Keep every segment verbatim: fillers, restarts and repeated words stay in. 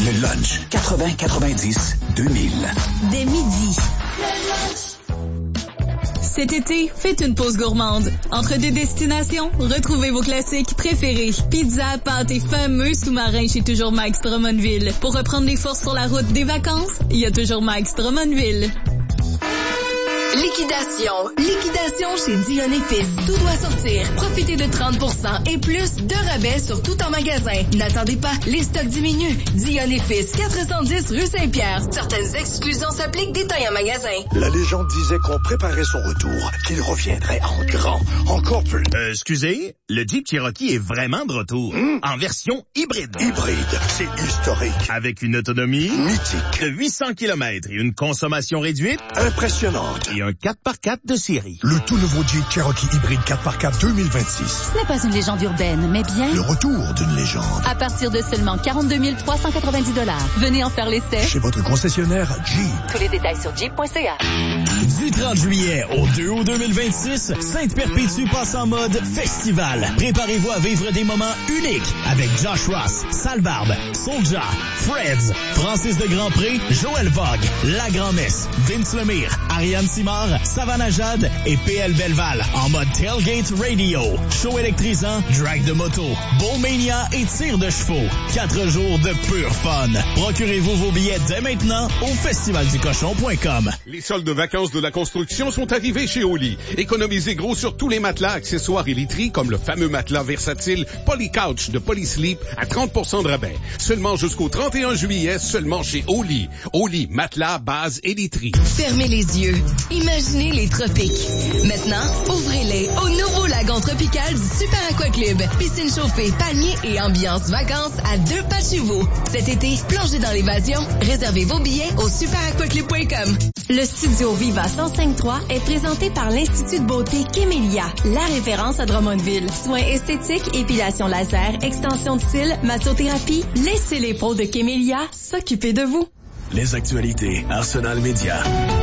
Le lunch quatre-vingts quatre-vingt-dix deux mille. Dès midi. Cet été, faites une pause gourmande. Entre deux destinations, retrouvez vos classiques préférés. Pizza, pâtes et fameux sous-marins chez Toujours Max Drummondville. Pour reprendre les forces sur la route des vacances, il y a Toujours Max Drummondville. Liquidation. Liquidation chez Dion et Fils. Tout doit sortir. Profitez de trente pour cent et plus de rabais sur tout en magasin. N'attendez pas, les stocks diminuent. Dion et Fils, quatre cent dix rue Saint-Pierre. Certaines exclusions s'appliquent, détails en magasin. La légende disait qu'on préparait son retour, qu'il reviendrait en grand, encore plus. Euh, excusez, le Jeep Cherokee est vraiment de retour. Mmh. En version hybride. Hybride, c'est historique. Avec une autonomie mythique de huit cents kilomètres et une consommation réduite impressionnante. Et un quatre par quatre de série. Le tout nouveau Jeep Cherokee hybride quatre par quatre deux mille vingt-six. Ce n'est pas une légende urbaine, mais bien le retour d'une légende. À partir de seulement quarante-deux mille trois cent quatre-vingt-dix dollars. Venez en faire l'essai chez votre concessionnaire Jeep. Tous les détails sur jeep point c a. Du trente juillet au deux août deux mille vingt-six, Sainte-Perpétue passe en mode festival. Préparez-vous à vivre des moments uniques avec Josh Ross, Sale Barbe, Soulja, Freds, Francis de Grandpré, Joël Vogue, La Grand-Messe, Vince Lemire, Ariane Simard, Savannah Jade et P L Belval en mode Tailgate Radio. Show électrisant, drag de moto, Bowmania et tir de chevaux. Quatre jours de pur fun. Procurez-vous vos billets dès maintenant au festival du cochon point com. Les soldes de vacances de la construction sont arrivés chez Oli. Économisez gros sur tous les matelas, accessoires et literies comme le fameux matelas versatile Polycouch de Polysleep à trente pour cent de rabais. Seulement jusqu'au trente et un juillet, seulement chez Oli. Oli, matelas, base et literie. Fermez les yeux. Imaginez les tropiques. Maintenant, ouvrez-les au nouveau lagon tropical du Super Aqua Club. Piscine chauffée, palmiers et ambiance vacances à deux pas de chez vous. Cet été, plongez dans l'évasion. Réservez vos billets au super aqua club point com. Le studio Viva cent cinq trois est présenté par l'Institut de beauté Kémélia, la référence à Drummondville. Soins esthétiques, épilation laser, extension de cils, massothérapie. Laissez les pros de Kémélia s'occuper de vous. Les actualités Arsenal Média.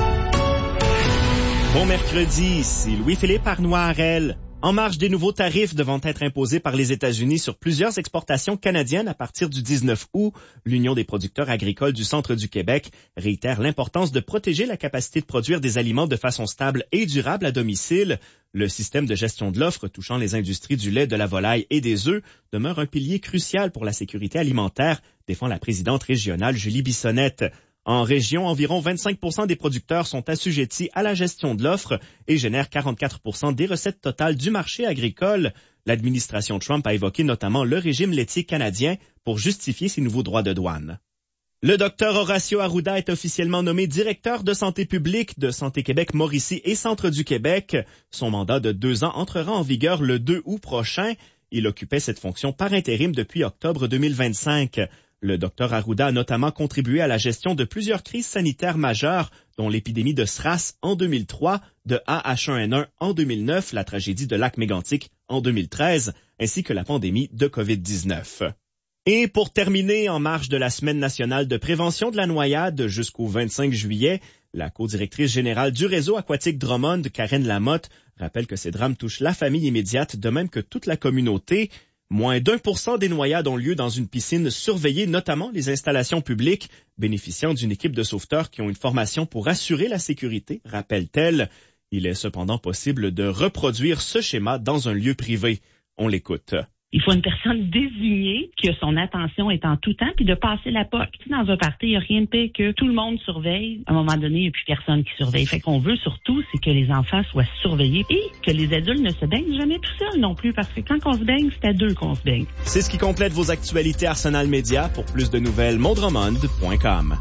Bon mercredi, ici Louis-Philippe Arnoirel. En marge des nouveaux tarifs devant être imposés par les États-Unis sur plusieurs exportations canadiennes à partir du dix-neuf août, l'Union des producteurs agricoles du centre du Québec réitère l'importance de protéger la capacité de produire des aliments de façon stable et durable à domicile. Le système de gestion de l'offre touchant les industries du lait, de la volaille et des œufs demeure un pilier crucial pour la sécurité alimentaire, défend la présidente régionale Julie Bissonnette. En région, environ vingt-cinq pour cent des producteurs sont assujettis à la gestion de l'offre et génèrent quarante-quatre pour cent des recettes totales du marché agricole. L'administration Trump a évoqué notamment le régime laitier canadien pour justifier ses nouveaux droits de douane. Le docteur Horacio Arruda est officiellement nommé directeur de santé publique de Santé Québec Mauricie et Centre du Québec. Son mandat de deux ans entrera en vigueur le deux août prochain. Il occupait cette fonction par intérim depuis octobre deux mille vingt-cinq. Le docteur Arruda a notamment contribué à la gestion de plusieurs crises sanitaires majeures, dont l'épidémie de SRAS en deux mille trois, de A H un N un en deux mille neuf, la tragédie de Lac-Mégantic en deux mille treize, ainsi que la pandémie de covid dix-neuf. Et pour terminer, en marge de la Semaine nationale de prévention de la noyade jusqu'au vingt-cinq juillet, la co-directrice générale du réseau aquatique Drummond, Karen Lamotte, rappelle que ces drames touchent la famille immédiate de même que toute la communauté. Moins d'un pour cent des noyades ont lieu dans une piscine surveillée, notamment les installations publiques, bénéficiant d'une équipe de sauveteurs qui ont une formation pour assurer la sécurité, rappelle-t-elle. Il est cependant possible de reproduire ce schéma dans un lieu privé. On l'écoute. Il faut une personne désignée qui a son attention est en tout temps, puis de passer la porte. Dans un party, il n'y a rien de pire que tout le monde surveille. À un moment donné, il n'y a plus personne qui surveille. Fait qu'on veut surtout, c'est que les enfants soient surveillés et que les adultes ne se baignent jamais tout seuls non plus, parce que quand on se baigne, c'est à deux qu'on se baigne. C'est ce qui complète vos actualités Arsenal Média. Pour plus de nouvelles, mondrummond point com.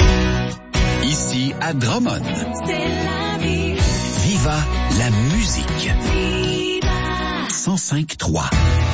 Ici à Drummond. C'est la vie. Viva la musique. Viva. cent cinq trois.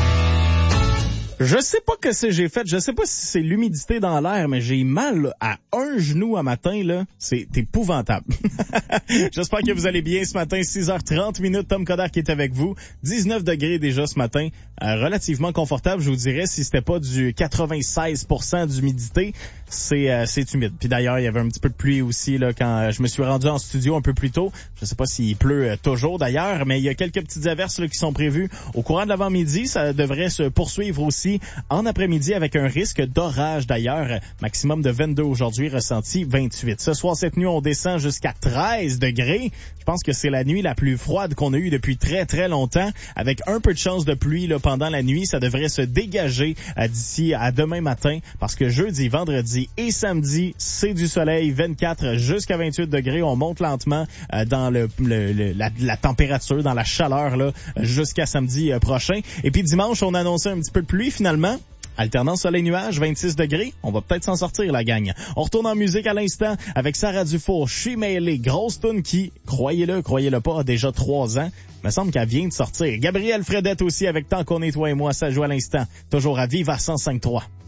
Je sais pas que c'est j'ai fait, je sais pas si c'est l'humidité dans l'air, mais j'ai mal à un genou à matin, là. C'est épouvantable. J'espère que vous allez bien ce matin, six heures trente minutes, Tom Coderre qui est avec vous. dix-neuf degrés déjà ce matin, euh, relativement confortable, je vous dirais, si c'était pas du quatre-vingt-seize pour cent d'humidité. c'est euh, c'est humide. Puis d'ailleurs, il y avait un petit peu de pluie aussi là quand euh, je me suis rendu en studio un peu plus tôt. Je sais pas s'il pleut euh, toujours d'ailleurs, mais il y a quelques petites averses là, qui sont prévues au courant de l'avant-midi. Ça devrait se poursuivre aussi en après-midi avec un risque d'orage d'ailleurs. Maximum de vingt-deux aujourd'hui, ressenti vingt-huit. Ce soir, cette nuit, on descend jusqu'à treize degrés. Je pense que c'est la nuit la plus froide qu'on a eue depuis très très longtemps. Avec un peu de chance de pluie là, pendant la nuit, ça devrait se dégager euh, d'ici à demain matin parce que jeudi, vendredi et samedi, c'est du soleil, vingt-quatre jusqu'à vingt-huit degrés. On monte lentement euh, dans le, le, le la, la température, dans la chaleur là, jusqu'à samedi euh, prochain. Et puis dimanche, on annonçait un petit peu de pluie finalement. Alternance soleil-nuage, vingt-six degrés. On va peut-être s'en sortir, la gang. On retourne en musique à l'instant avec Sarah Dufour, She Mêlée, grosse toune qui, croyez-le, croyez-le pas, a déjà trois ans. Il me semble qu'elle vient de sortir. Gabrielle Fredette aussi avec Tant qu'on est toi et moi, ça joue à l'instant. Toujours à Viva cent cinq trois.